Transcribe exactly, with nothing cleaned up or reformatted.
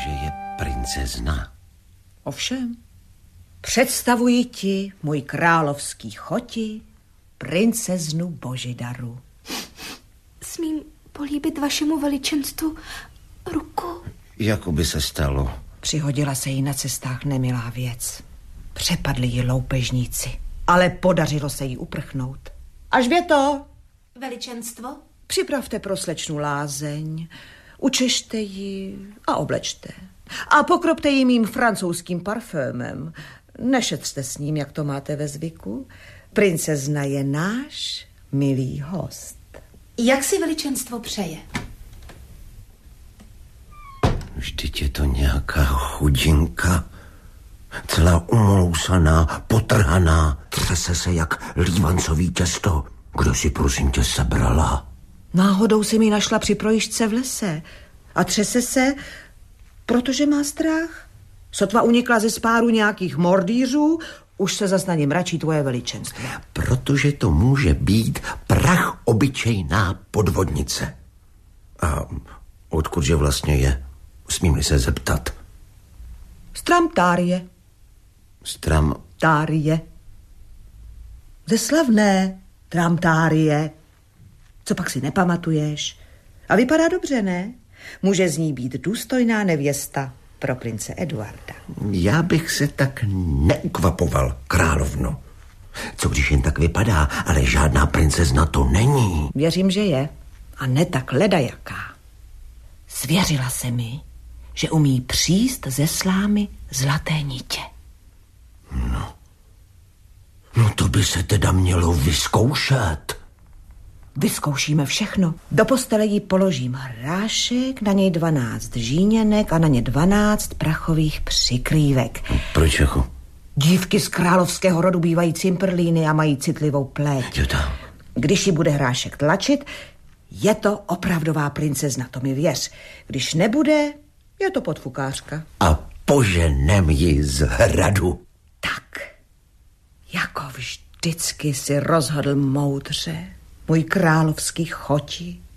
že je princezna? Ovšem, představuji ti, můj královský choti, princeznu Božidaru. Smím políbit vašemu veličenstvu ruku? Jako by se stalo? Přihodila se jí na cestách nemilá věc. Přepadli ji loupežníci, ale podařilo se jí uprchnout. Alžběto! Veličenstvo? Připravte pro slečnu lázeň, učešte ji a oblečte. A pokropte ji mým francouzským parfémem. Nešetřte s ním, jak to máte ve zvyku. Princezna je náš milý host. Jak si veličenstvo přeje? Vždyť je to nějaká chudinka, celá umolousaná, potrhaná, třese se jak lívancový těsto. Kdo si prosím tě sebrala? Náhodou si mi našla při projížďce v lese a třese se, protože má strach. Sotva unikla ze spáru nějakých mordýřů, už se zas na ně mračí tvoje veličenstvo. Protože to může být prach obyčejná podvodnice. A odkudže vlastně je? Smím-li se zeptat? Stramtárie. Stram... Tárie. Ze slavné Tramtárie. Co pak si nepamatuješ? A vypadá dobře, ne? Může z ní být důstojná nevěsta pro prince Eduarda. Já bych se tak neukvapoval, královno. Co když jen tak vypadá, ale žádná princezna to není. Věřím, že je. A ne tak ledajaká. Svěřila se mi, že umí příst ze slámy zlaté nitě. No. No to by se teda mělo vyzkoušet. Vyzkoušíme všechno. Do postele jí položím hrášek, na něj dvanáct žíněnek a na ně dvanáct prachových přikrývek. Proč jako? Dívky z královského rodu bývají cimprlíny a mají citlivou pleť. Jo, tam. Když ji bude hrášek tlačit, je to opravdová princezna, to mi věř. Když nebude, je to podfukářka. A poženem ji z hradu. Tak, jako vždycky si rozhodl moudře, můj královský choti.